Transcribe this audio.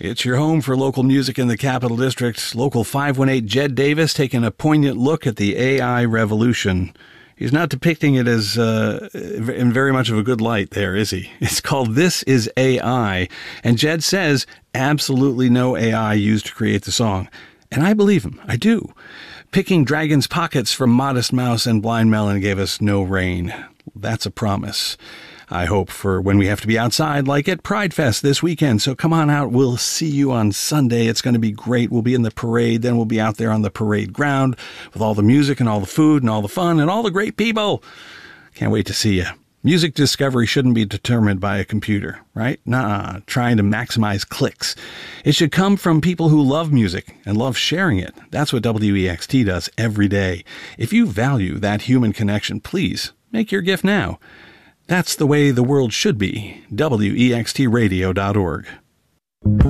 It's your home for local music in the Capital District. Local 518 Jed Davis taking a poignant look at the AI revolution. He's not depicting it as in very much of a good light there, is he? It's called This Is AI, and Jed says absolutely no AI used to create the song. And I believe him. I do. Picking Dragon's Pockets from Modest Mouse and Blind Melon gave us no rain. That's a promise, I hope, for when we have to be outside, like at Pride Fest this weekend. So come on out. We'll see you on Sunday. It's going to be great. We'll be in the parade. Then we'll be out there on the parade ground with all the music and all the food and all the fun and all the great people. Can't wait to see you. Music discovery shouldn't be determined by a computer, right? Nah, trying to maximize clicks. It should come from people who love music and love sharing it. That's what WEXT does every day. If you value that human connection, please make your gift now. That's the way the world should be. WEXTradio.org.